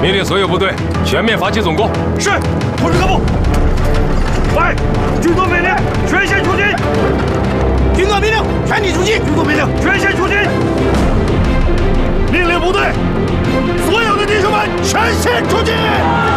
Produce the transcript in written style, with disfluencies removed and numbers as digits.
命令所有部队全面发起总攻。 是，通知各部。喂，军座命令，全线出击！ 军座命令，全体出击！ 军座命令，全线出击！命令部队，所有的弟兄们全线出击！